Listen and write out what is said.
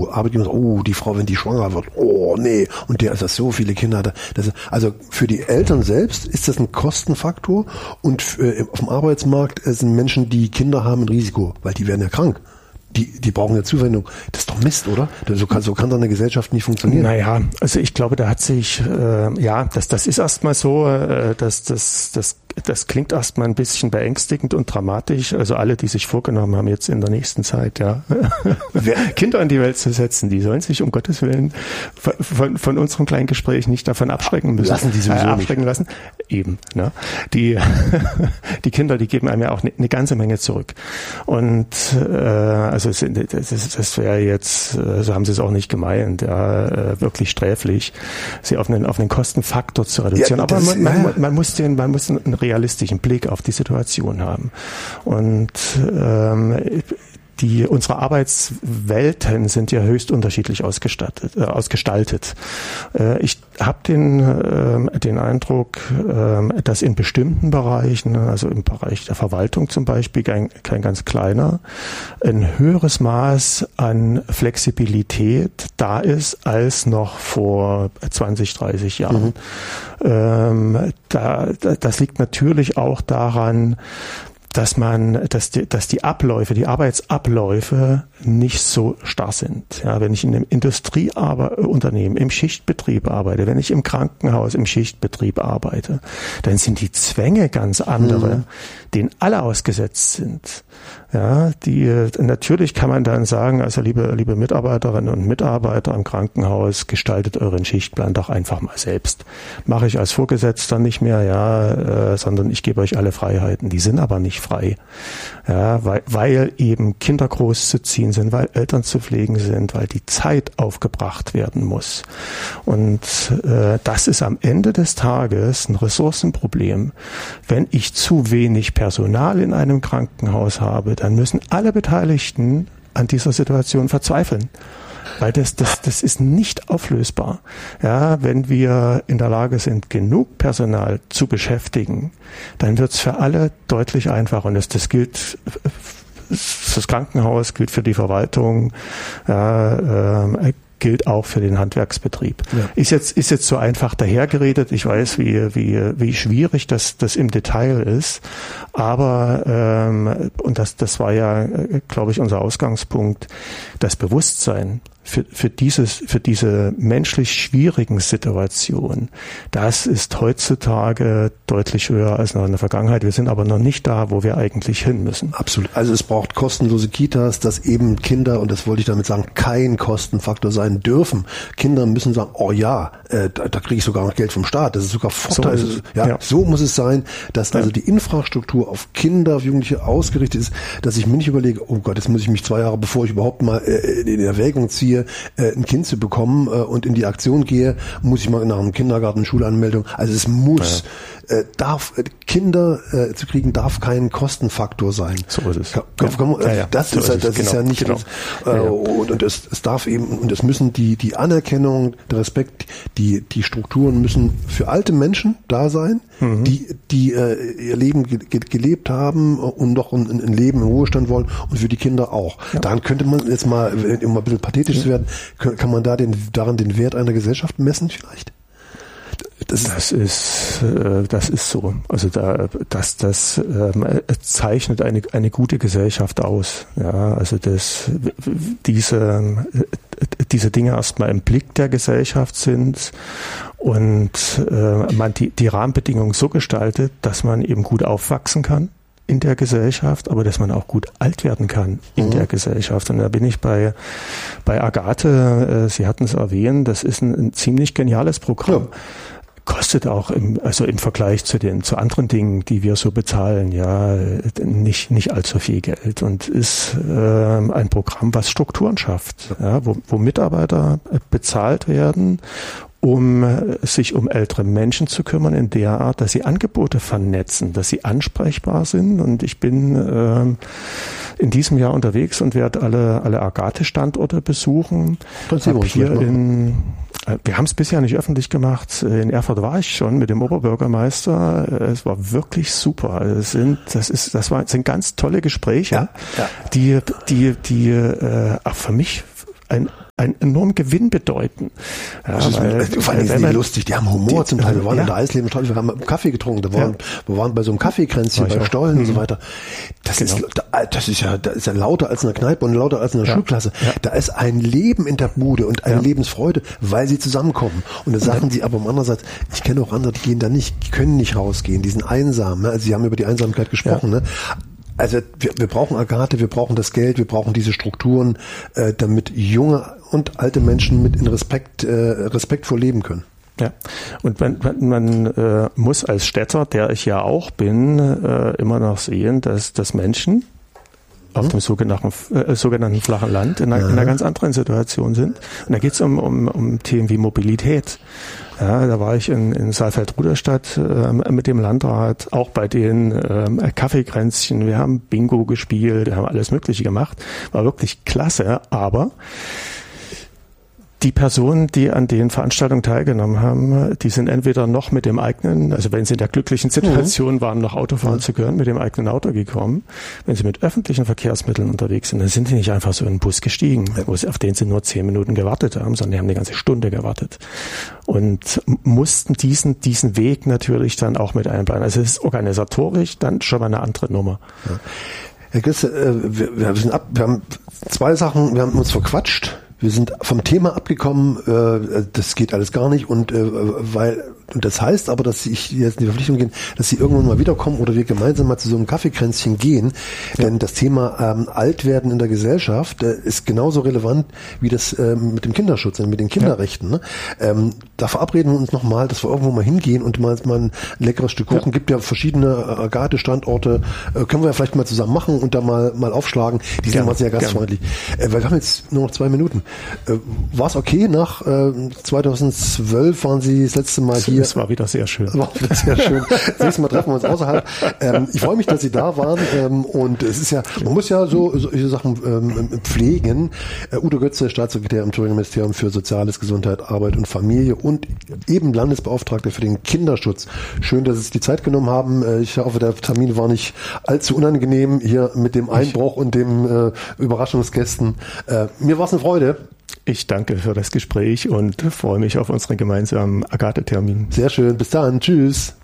Arbeitgeber sagt, die Frau, wenn die schwanger wird, nee, und der ist das so viele Kinder hat. Also für die Eltern selbst ist das ein Kostenfaktor und auf dem Arbeitsmarkt sind Menschen, die Kinder haben, ein Risiko, weil die werden ja krank. Die brauchen ja Zuwendung. Das ist doch Mist, oder? So kann doch eine Gesellschaft nicht funktionieren. Naja, also ich glaube, da hat sich, das ist erstmal so, das klingt erstmal ein bisschen beängstigend und dramatisch. Also alle, die sich vorgenommen haben, jetzt in der nächsten Zeit, Kinder in die Welt zu setzen, die sollen sich um Gottes Willen von unserem kleinen Gespräch nicht davon abschrecken müssen. Lassen die sowieso abschrecken nicht. Lassen. Eben, ne? Die Kinder, die geben einem ja auch eine ganze Menge zurück. Und also das wäre jetzt, so haben sie es auch nicht gemeint, wirklich sträflich, sie auf einen Kostenfaktor zu reduzieren. Aber man muss einen realistischen Blick auf die Situation haben. Und unsere Arbeitswelten sind ja höchst unterschiedlich ausgestaltet. Ich habe den Eindruck, dass in bestimmten Bereichen, also im Bereich der Verwaltung zum Beispiel, kein ganz kleiner, ein höheres Maß an Flexibilität da ist als noch vor 20, 30 Jahren. Das liegt natürlich auch daran, dass die Arbeitsabläufe nicht so starr sind. Ja, wenn ich in einem Industrieunternehmen im Schichtbetrieb arbeite, wenn ich im Krankenhaus im Schichtbetrieb arbeite, dann sind die Zwänge ganz andere, denen alle ausgesetzt sind. Ja, natürlich kann man dann sagen, also liebe Mitarbeiterinnen und Mitarbeiter im Krankenhaus, gestaltet euren Schichtplan doch einfach mal selbst. Mache ich als Vorgesetzter nicht mehr, sondern ich gebe euch alle Freiheiten. Die sind aber nicht frei. Ja, weil eben Kinder großzuziehen sind, weil Eltern zu pflegen sind, weil die Zeit aufgebracht werden muss. Und das ist am Ende des Tages ein Ressourcenproblem. Wenn ich zu wenig Personal in einem Krankenhaus habe, dann müssen alle Beteiligten an dieser Situation verzweifeln. Weil das ist nicht auflösbar. Ja, wenn wir in der Lage sind, genug Personal zu beschäftigen, dann wird es für alle deutlich einfacher. Und das gilt fürs Krankenhaus, gilt für die Verwaltung, gilt auch für den Handwerksbetrieb. Ja. Ist jetzt so einfach dahergeredet. Ich weiß, wie schwierig das im Detail ist. Aber, und das war ja, glaube ich, unser Ausgangspunkt, das Bewusstsein für diese menschlich schwierigen Situationen, das ist heutzutage deutlich höher als noch in der Vergangenheit. Wir sind aber noch nicht da, wo wir eigentlich hin müssen. Absolut. Also es braucht kostenlose Kitas, dass eben Kinder, und das wollte ich damit sagen, kein Kostenfaktor sein dürfen. Kinder müssen sagen, da kriege ich sogar noch Geld vom Staat. Das ist sogar Vorteil. So muss es sein, dass also die Infrastruktur auf Kinder, auf Jugendliche ausgerichtet ist, dass ich mir nicht überlege, oh Gott, jetzt muss ich mich 2 Jahre, bevor ich überhaupt mal in Erwägung ziehe, ein Kind zu bekommen und in die Aktion gehe, muss ich mal nach einem Kindergarten, Schulanmeldung. Also es muss, Kinder zu kriegen, darf kein Kostenfaktor sein. So ist es. Das ist ja nicht. Und es darf eben, und es müssen die Anerkennung, der Respekt, die Strukturen müssen für alte Menschen da sein, die ihr Leben gelebt haben und noch ein Leben im Ruhestand wollen, und für die Kinder auch. Ja. Dann könnte man jetzt mal, um mal ein bisschen pathetisch zu werden, kann man daran den Wert einer Gesellschaft messen vielleicht? Das ist so. Also das zeichnet eine gute Gesellschaft aus. Ja, also diese Dinge erstmal im Blick der Gesellschaft sind und man die Rahmenbedingungen so gestaltet, dass man eben gut aufwachsen kann in der Gesellschaft, aber dass man auch gut alt werden kann in der Gesellschaft. Und da bin ich bei Agathe, Sie hatten es erwähnt, das ist ein ziemlich geniales Programm. Ja. Kostet auch im Vergleich zu anderen Dingen, die wir so bezahlen, nicht allzu viel Geld, und ist ein Programm, was Strukturen schafft, wo Mitarbeiter bezahlt werden, um sich um ältere Menschen zu kümmern, in der Art, dass sie Angebote vernetzen, dass sie ansprechbar sind. Und ich bin in diesem Jahr unterwegs und werde alle Agathe-Standorte besuchen. Wir haben es bisher nicht öffentlich gemacht. In Erfurt war ich schon mit dem Oberbürgermeister. Es war wirklich super. Das sind ganz tolle Gespräche, die auch für mich ein einen enormen Gewinn bedeuten. Ja, vor allem sind die lustig, die haben Humor zum Teil. Wir waren in der Eisleben-Straße, wir haben Kaffee getrunken, wir waren bei so einem Kaffeekränzchen, bei Stollen und so weiter. Das ist ja lauter als in der Kneipe und lauter als in der Schulklasse. Ja. Da ist ein Leben in der Bude und eine Lebensfreude, weil sie zusammenkommen. Und da sagen sie aber andererseits, ich kenne auch andere, die gehen da nicht, die können nicht rausgehen, die sind einsam. Ne? Also sie haben über die Einsamkeit gesprochen. Ne? Also wir brauchen Agathe, wir brauchen das Geld, wir brauchen diese Strukturen, damit junge und alte Menschen mit in respektvoll leben können. Ja, und man muss als Städter, der ich ja auch bin, immer noch sehen, dass Menschen auf dem sogenannten flachen Land in einer ganz anderen Situation sind. Und da geht es um Themen wie Mobilität. Ja, da war ich in Saalfeld-Ruderstadt mit dem Landrat, auch bei den Kaffeekränzchen. Wir haben Bingo gespielt, wir haben alles Mögliche gemacht. War wirklich klasse, aber die Personen, die an den Veranstaltungen teilgenommen haben, die sind entweder noch mit dem eigenen, also wenn sie in der glücklichen Situation waren, noch Auto fahren zu können, mit dem eigenen Auto gekommen. Wenn sie mit öffentlichen Verkehrsmitteln unterwegs sind, dann sind sie nicht einfach so in den Bus gestiegen, auf den sie nur 10 Minuten gewartet haben, sondern die haben eine ganze Stunde gewartet und mussten diesen Weg natürlich dann auch mit einplanen. Also es ist organisatorisch dann schon mal eine andere Nummer. Ja. Herr Christe, wir haben 2 Sachen, wir haben uns verquatscht. Wir sind vom Thema abgekommen, das geht alles gar nicht und das heißt aber, dass ich jetzt in die Verpflichtung gehen, dass Sie irgendwann mal wiederkommen oder wir gemeinsam mal zu so einem Kaffeekränzchen gehen, denn das Thema Altwerden in der Gesellschaft ist genauso relevant wie das mit dem Kinderschutz und mit den Kinderrechten. Ne? Da verabreden wir uns nochmal, dass wir irgendwo mal hingehen und mal ein leckeres Stück Kuchen. Gibt ja verschiedene Agathe-Standorte, können wir ja vielleicht mal zusammen machen und da mal aufschlagen. Die sind immer sehr gastfreundlich. Weil wir haben jetzt nur noch 2 Minuten. War es okay? Nach 2012 waren Sie das letzte Mal hier. Es war wieder sehr schön. War wieder sehr schön. Das nächste Mal treffen wir uns außerhalb. Ich freue mich, dass Sie da waren. Und es ist ja, man muss ja solche Sachen pflegen. Udo Götze, Staatssekretär im Thüringer Ministerium für Soziales, Gesundheit, Arbeit und Familie und eben Landesbeauftragter für den Kinderschutz. Schön, dass Sie sich die Zeit genommen haben. Ich hoffe, der Termin war nicht allzu unangenehm hier mit dem Einbruch und dem Überraschungsgästen. Mir war es eine Freude. Ich danke für das Gespräch und freue mich auf unseren gemeinsamen Agathe-Termin. Sehr schön. Bis dann. Tschüss.